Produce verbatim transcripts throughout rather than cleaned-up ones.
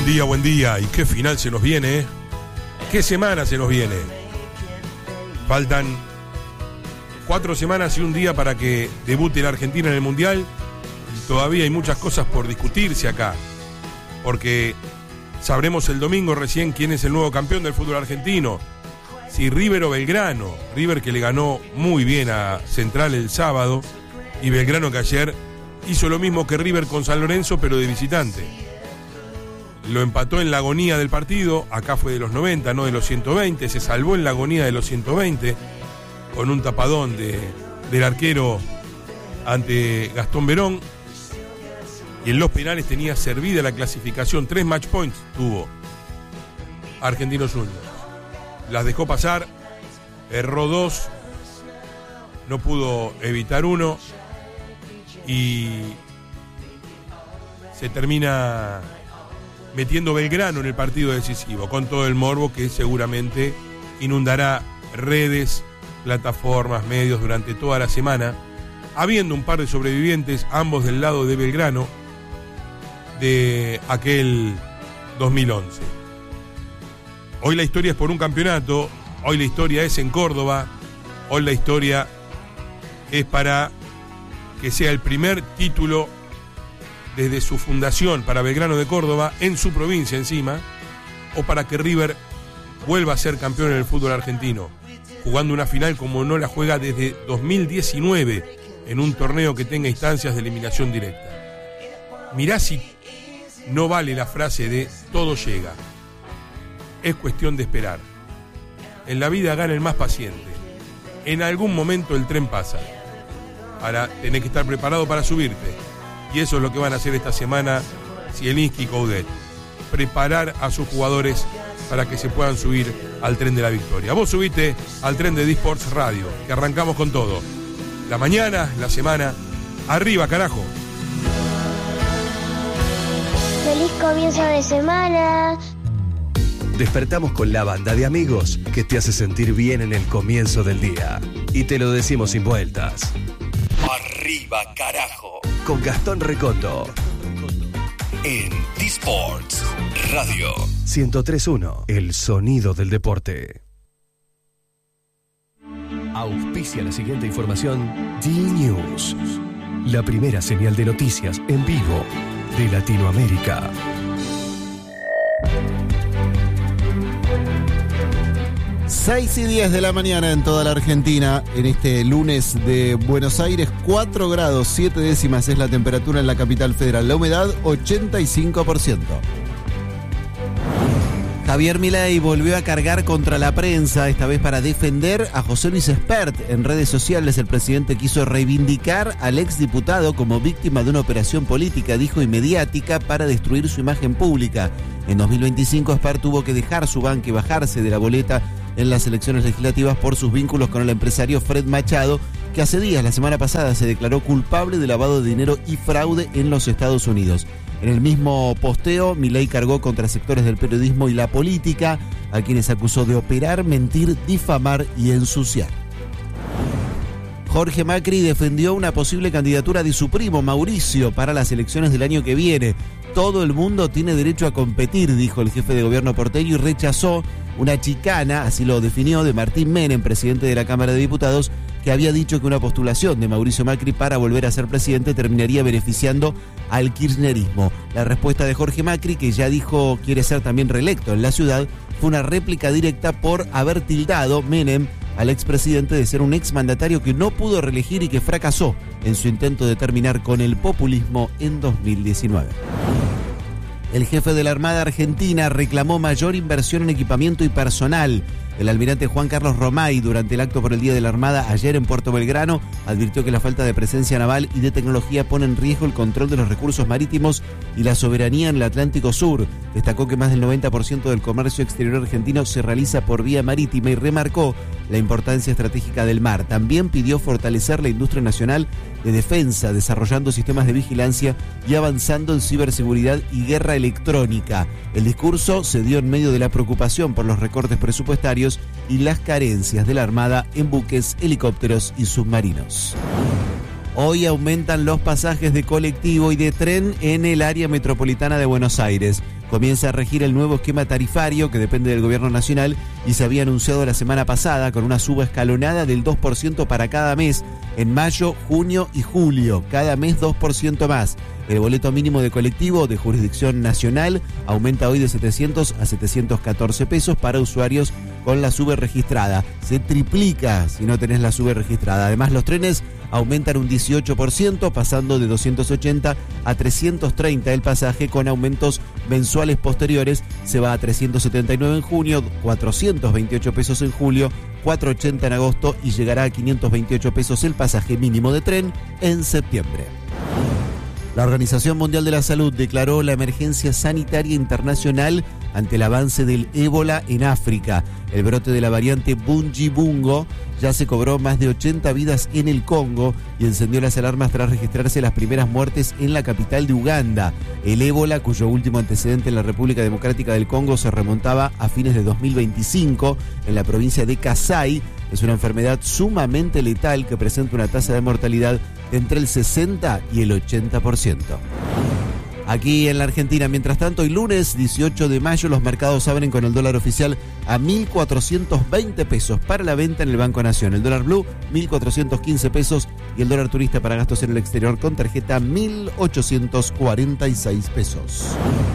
Buen día, buen día. ¿Y qué final se nos viene? ¿eh? ¿Qué semana se nos viene? Faltan cuatro semanas y un día para que debute la Argentina en el Mundial. Y todavía hay muchas cosas por discutirse acá. Porque sabremos el domingo recién quién es el nuevo campeón del fútbol argentino. Si River o Belgrano. River que le ganó muy bien a Central el sábado. Y Belgrano que ayer hizo lo mismo que River con San Lorenzo, pero de visitante. Lo empató en la agonía del partido, acá fue de los noventa, no de los ciento veinte, se salvó en la agonía de los ciento veinte, con un tapadón de, del arquero ante Gastón Verón, y en los penales tenía servida la clasificación, tres match points tuvo Argentinos Juniors. Las dejó pasar, erró dos, no pudo evitar uno, y se termina metiendo Belgrano en el partido decisivo, con todo el morbo que seguramente inundará redes, plataformas, medios durante toda la semana, habiendo un par de sobrevivientes, ambos del lado de Belgrano, de aquel dos mil once. Hoy la historia es por un campeonato, hoy la historia es en Córdoba, hoy la historia es para que sea el primer título desde su fundación para Belgrano de Córdoba, en su provincia encima, o para que River vuelva a ser campeón en el fútbol argentino, jugando una final como no la juega desde dos mil diecinueve, en un torneo que tenga instancias de eliminación directa. Mirá si no vale la frase de todo llega. Es cuestión de esperar. En la vida gana el más paciente. En algún momento el tren pasa. Ahora tenés que estar preparado para subirte. Y eso es lo que van a hacer esta semana Zielinski y Coudet. Preparar a sus jugadores para que se puedan subir al tren de la victoria. Vos subiste al tren de D-Sports Radio, que arrancamos con todo. La mañana, la semana, arriba, carajo. Feliz comienzo de semana. Despertamos con la banda de amigos que te hace sentir bien en el comienzo del día. Y te lo decimos sin vueltas. Arriba, carajo. Con Gastón Recoto. En D-Sports Radio. ciento tres punto uno. El sonido del deporte. Auspicia la siguiente información. D-News. La primera señal de noticias en vivo de Latinoamérica. seis y diez de la mañana en toda la Argentina, en este lunes de Buenos Aires, cuatro grados siete décimas es la temperatura en la capital federal, la humedad ochenta y cinco por ciento. Javier Milei volvió a cargar contra la prensa, esta vez para defender a José Luis Espert. En redes sociales el presidente quiso reivindicar al exdiputado como víctima de una operación política, dijo, y mediática para destruir su imagen pública. En dos mil veinticinco Espert tuvo que dejar su banca y bajarse de la boleta en las elecciones legislativas por sus vínculos con el empresario Fred Machado, que hace días, la semana pasada, se declaró culpable de lavado de dinero y fraude en los Estados Unidos. En el mismo posteo, Milei cargó contra sectores del periodismo y la política, a quienes acusó de operar, mentir, difamar y ensuciar. Jorge Macri defendió una posible candidatura de su primo, Mauricio, para las elecciones del año que viene. Todo el mundo tiene derecho a competir, dijo el jefe de gobierno porteño, y rechazó una chicana, así lo definió, de Martín Menem, presidente de la Cámara de Diputados, que había dicho que una postulación de Mauricio Macri para volver a ser presidente terminaría beneficiando al kirchnerismo. La respuesta de Jorge Macri, que ya dijo quiere ser también reelecto en la ciudad, fue una réplica directa por haber tildado Menem al expresidente de ser un exmandatario que no pudo reelegir y que fracasó en su intento de terminar con el populismo en dos mil diecinueve. El jefe de la Armada Argentina reclamó mayor inversión en equipamiento y personal. El almirante Juan Carlos Romay, durante el acto por el Día de la Armada ayer en Puerto Belgrano, advirtió que la falta de presencia naval y de tecnología pone en riesgo el control de los recursos marítimos y la soberanía en el Atlántico Sur. Destacó que más del noventa por ciento del comercio exterior argentino se realiza por vía marítima y remarcó la importancia estratégica del mar. También pidió fortalecer la industria nacional de defensa, desarrollando sistemas de vigilancia y avanzando en ciberseguridad y guerra electrónica. El discurso se dio en medio de la preocupación por los recortes presupuestarios y las carencias de la Armada en buques, helicópteros y submarinos. Hoy aumentan los pasajes de colectivo y de tren en el área metropolitana de Buenos Aires. Comienza a regir el nuevo esquema tarifario que depende del gobierno nacional y se había anunciado la semana pasada con una suba escalonada del dos por ciento para cada mes en mayo, junio y julio. Cada mes dos por ciento más. El boleto mínimo de colectivo de jurisdicción nacional aumenta hoy de setecientos a setecientos catorce pesos para usuarios con la SUBE registrada. Se triplica si no tenés la SUBE registrada. Además, los trenes aumentan un dieciocho por ciento, pasando de doscientos ochenta a trescientos treinta el pasaje, con aumentos mensuales posteriores. Se va a trescientos setenta y nueve en junio, cuatrocientos veintiocho pesos en julio, cuatrocientos ochenta en agosto y llegará a quinientos veintiocho pesos el pasaje mínimo de tren en septiembre. La Organización Mundial de la Salud declaró la emergencia sanitaria internacional ante el avance del ébola en África. El brote de la variante Bundibugyo ya se cobró más de ochenta vidas en el Congo y encendió las alarmas tras registrarse las primeras muertes en la capital de Uganda. El ébola, cuyo último antecedente en la República Democrática del Congo se remontaba a fines de dos mil veinticinco en la provincia de Kasai, es una enfermedad sumamente letal que presenta una tasa de mortalidad de entre el sesenta y el ochenta por ciento. Aquí en la Argentina, mientras tanto, hoy lunes dieciocho de mayo, los mercados abren con el dólar oficial a mil cuatrocientos veinte pesos para la venta en el Banco Nación. El dólar blue, mil cuatrocientos quince pesos y el dólar turista para gastos en el exterior con tarjeta, mil ochocientos cuarenta y seis pesos.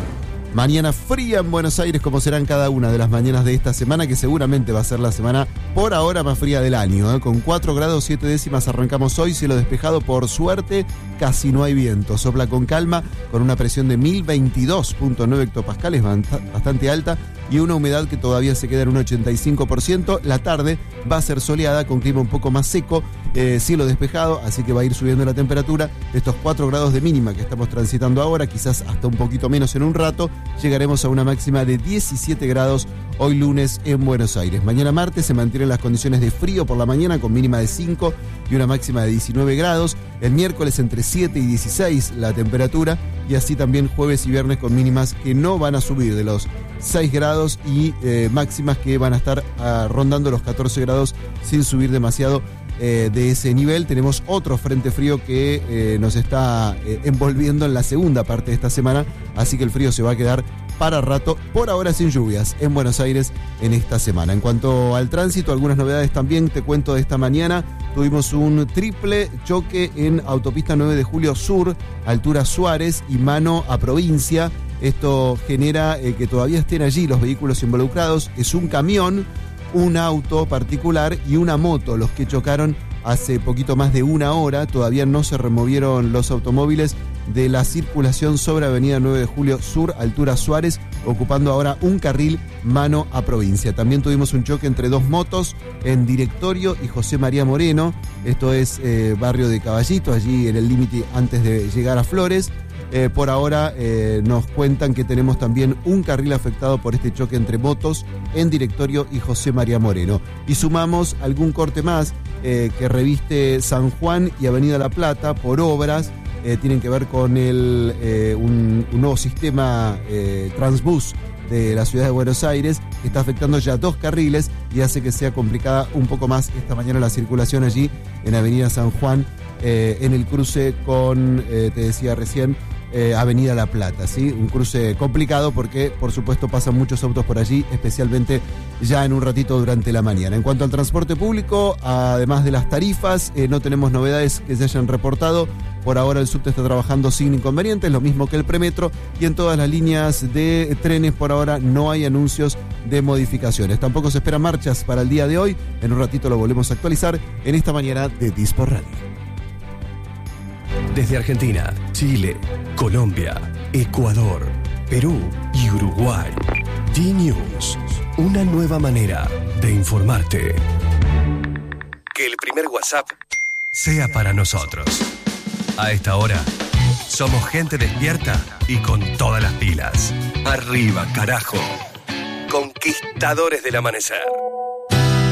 Mañana fría en Buenos Aires, como serán cada una de las mañanas de esta semana, que seguramente va a ser la semana por ahora más fría del año, ¿eh? Con cuatro grados siete décimas arrancamos hoy, cielo despejado, por suerte casi no hay viento, sopla con calma, con una presión de mil veintidós punto nueve hectopascales, bastante alta, y una humedad que todavía se queda en un ochenta y cinco por ciento. La tarde va a ser soleada, con clima un poco más seco, eh, cielo despejado, así que va a ir subiendo la temperatura. De estos cuatro grados de mínima que estamos transitando ahora, quizás hasta un poquito menos en un rato, llegaremos a una máxima de diecisiete grados hoy lunes en Buenos Aires. Mañana martes se mantienen las condiciones de frío por la mañana, con mínima de cinco y una máxima de diecinueve grados. El miércoles entre siete y dieciséis la temperatura, y así también jueves y viernes con mínimas que no van a subir de los seis grados y eh, máximas que van a estar uh, rondando los catorce grados sin subir demasiado eh, de ese nivel. Tenemos otro frente frío que eh, nos está eh, envolviendo en la segunda parte de esta semana, así que el frío se va a quedar para rato, por ahora sin lluvias en Buenos Aires en esta semana. En cuanto al tránsito, algunas novedades también te cuento de esta mañana. Tuvimos un triple choque en autopista nueve de julio Sur, altura Suárez y mano a Provincia. Esto genera eh, que todavía estén allí los vehículos involucrados. Es un camión, un auto particular y una moto los que chocaron hace poquito más de una hora. Todavía no se removieron los automóviles de la circulación sobre avenida nueve de julio Sur, altura Suárez, ocupando ahora un carril mano a Provincia. También tuvimos un choque entre dos motos en Directorio y José María Moreno. Esto es eh, barrio de Caballito, allí en el límite antes de llegar a Flores. Eh, por ahora eh, nos cuentan que tenemos también un carril afectado por este choque entre motos en Directorio y José María Moreno. Y sumamos algún corte más eh, que reviste San Juan y Avenida La Plata por obras. Eh, tienen que ver con el, eh, un, un nuevo sistema eh, Transbus de la ciudad de Buenos Aires, que está afectando ya dos carriles y hace que sea complicada un poco más esta mañana la circulación allí en Avenida San Juan, eh, en el cruce con, eh, te decía recién, Eh, Avenida La Plata, ¿sí? Un cruce complicado porque, por supuesto, pasan muchos autos por allí, especialmente ya en un ratito durante la mañana. En cuanto al transporte público, además de las tarifas, eh, no tenemos novedades que se hayan reportado. Por ahora el subte está trabajando sin inconvenientes, lo mismo que el premetro, y en todas las líneas de trenes por ahora no hay anuncios de modificaciones. Tampoco se esperan marchas para el día de hoy. En un ratito lo volvemos a actualizar en esta mañana de Dispor Radio. Desde Argentina, Chile, Colombia, Ecuador, Perú y Uruguay. D-News, una nueva manera de informarte. Que el primer WhatsApp sea para nosotros. A esta hora, somos gente despierta y con todas las pilas. Arriba, carajo. Conquistadores del amanecer.